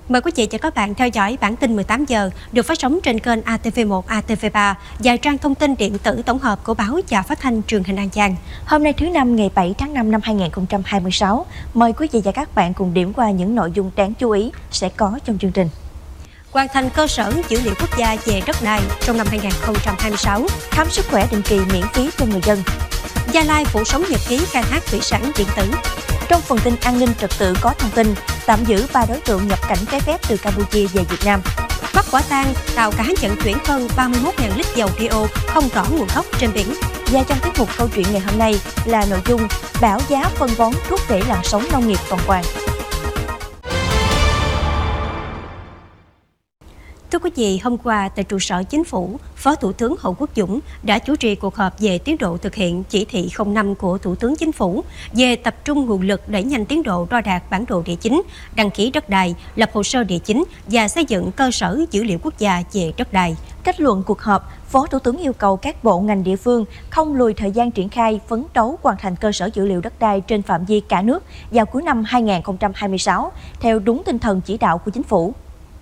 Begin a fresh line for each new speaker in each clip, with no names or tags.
Mời quý vị và các bạn theo dõi bản tin 18 giờ được phát sóng trên kênh ATV1, ATV3 và trang thông tin điện tử tổng hợp của báo và phát thanh truyền hình An Giang.
Hôm nay thứ Năm ngày 7 tháng 5 năm 2026, mời quý vị và các bạn cùng điểm qua những nội dung đáng chú ý sẽ có trong chương trình.
Hoàn thành cơ sở dữ liệu quốc gia về đất đai trong năm 2026,
khám sức khỏe định kỳ miễn phí cho người dân.
Gia Lai phủ sóng nhật ký khai thác thủy sản điện tử.
Trong phần tin an ninh trật tự có thông tin tạm giữ 3 đối tượng nhập cảnh trái phép từ Campuchia về Việt Nam.
Bắt quả tang tàu cá vận chuyển hơn 31.000 lít dầu DO không rõ nguồn gốc trên biển.
Và trong tiết mục câu chuyện ngày hôm nay là nội dung bão giá phân bón thúc đẩy làn sóng nông nghiệp toàn cầu.
Thưa quý vị, hôm qua tại trụ sở Chính phủ, Phó Thủ tướng Hồ Quốc Dũng đã chủ trì cuộc họp về tiến độ thực hiện chỉ thị 05 của Thủ tướng Chính phủ về tập trung nguồn lực đẩy nhanh tiến độ đo đạc bản đồ địa chính, đăng ký đất đai, lập hồ sơ địa chính và xây dựng cơ sở dữ liệu quốc gia về đất đai.
Kết luận cuộc họp, Phó Thủ tướng yêu cầu các bộ ngành địa phương không lùi thời gian triển khai, phấn đấu hoàn thành cơ sở dữ liệu đất đai trên phạm vi cả nước vào cuối năm 2026 theo đúng tinh thần chỉ đạo của Chính phủ.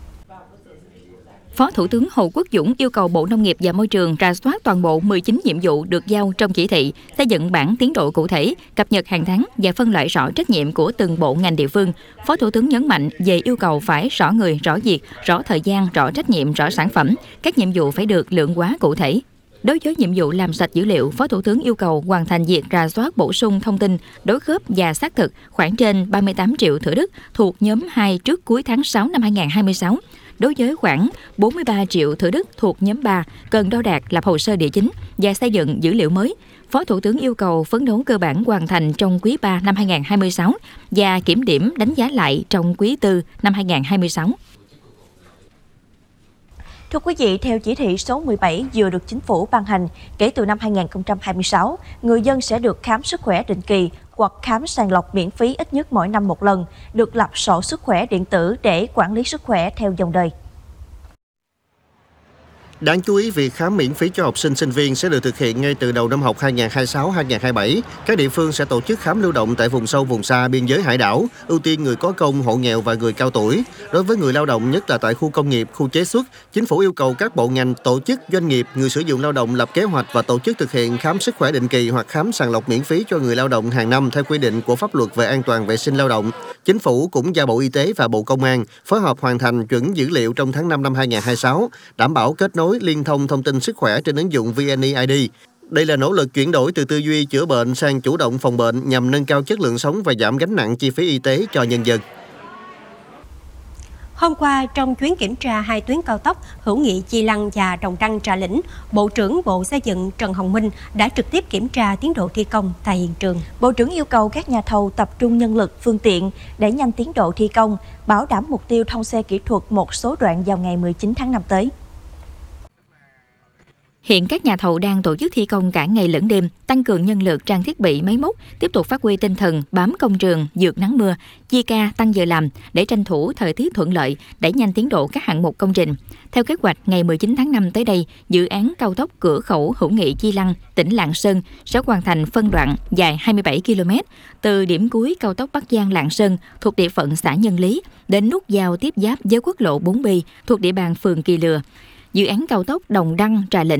Phó Thủ tướng Hồ Quốc Dũng yêu cầu Bộ Nông nghiệp và Môi trường rà soát toàn bộ 19 nhiệm vụ được giao trong chỉ thị, xây dựng bản tiến độ cụ thể, cập nhật hàng tháng và phân loại rõ trách nhiệm của từng bộ ngành địa phương. Phó Thủ tướng nhấn mạnh về yêu cầu phải rõ người, rõ việc, rõ thời gian, rõ trách nhiệm, rõ sản phẩm. Các nhiệm vụ phải được lượng hóa cụ thể. Đối với nhiệm vụ làm sạch dữ liệu, Phó Thủ tướng yêu cầu hoàn thành việc rà soát bổ sung thông tin, đối khớp và xác thực khoảng trên 38 triệu thửa đất thuộc nhóm 2 trước cuối tháng 6 năm 2026. Đối với khoảng 43 triệu thửa đất thuộc nhóm 3 cần đo đạc lập hồ sơ địa chính và xây dựng dữ liệu mới. Phó Thủ tướng yêu cầu phấn đấu cơ bản hoàn thành trong quý 3 năm 2026 và kiểm điểm đánh giá lại trong quý 4 năm 2026.
Thưa quý vị, theo chỉ thị số 17 vừa được Chính phủ ban hành, kể từ năm 2026, người dân sẽ được khám sức khỏe định kỳ hoặc khám sàng lọc miễn phí ít nhất mỗi năm một lần, được lập sổ sức khỏe điện tử để quản lý sức khỏe theo dòng đời.
Đáng chú ý, việc khám miễn phí cho học sinh, sinh viên sẽ được thực hiện ngay từ đầu năm học 2026-2027. Các địa phương sẽ tổ chức khám lưu động tại vùng sâu, vùng xa, biên giới hải đảo, ưu tiên người có công, hộ nghèo và người cao tuổi. Đối với người lao động, nhất là tại khu công nghiệp, khu chế xuất, Chính phủ yêu cầu các bộ ngành, tổ chức, doanh nghiệp, người sử dụng lao động lập kế hoạch và tổ chức thực hiện khám sức khỏe định kỳ hoặc khám sàng lọc miễn phí cho người lao động hàng năm theo quy định của pháp luật về an toàn vệ sinh lao động. Chính phủ cũng giao Bộ Y tế và Bộ Công an phối hợp hoàn thành chuẩn dữ liệu trong tháng 5 năm 2026, đảm bảo kết nối liên thông thông tin sức khỏe trên ứng dụng VNeID. Đây là nỗ lực chuyển đổi từ tư duy chữa bệnh sang chủ động phòng bệnh nhằm nâng cao chất lượng sống và giảm gánh nặng chi phí y tế cho nhân dân.
Hôm qua, trong chuyến kiểm tra 2 tuyến cao tốc Hữu Nghị Chi Lăng và Đồng Đăng Trà Lĩnh, Bộ trưởng Bộ Xây dựng Trần Hồng Minh đã trực tiếp kiểm tra tiến độ thi công tại hiện trường.
Bộ trưởng yêu cầu các nhà thầu tập trung nhân lực, phương tiện để nhanh tiến độ thi công, bảo đảm mục tiêu thông xe kỹ thuật một số đoạn vào ngày 19 tháng 5 tới.
Hiện các nhà thầu đang tổ chức thi công cả ngày lẫn đêm, tăng cường nhân lực, trang thiết bị, máy móc, tiếp tục phát huy tinh thần bám công trường, vượt nắng mưa, chia ca, tăng giờ làm để tranh thủ thời tiết thuận lợi, đẩy nhanh tiến độ các hạng mục công trình. Theo kế hoạch, ngày 19 tháng 5 tới đây, dự án cao tốc cửa khẩu Hữu Nghị Chi Lăng, tỉnh Lạng Sơn sẽ hoàn thành phân đoạn dài 27 km từ điểm cuối cao tốc Bắc Giang Lạng Sơn thuộc địa phận xã Nhân Lý đến nút giao tiếp giáp với quốc lộ 4B thuộc địa bàn phường Kỳ Lừa. Dự án cao tốc Đồng Đăng Trà Lĩnh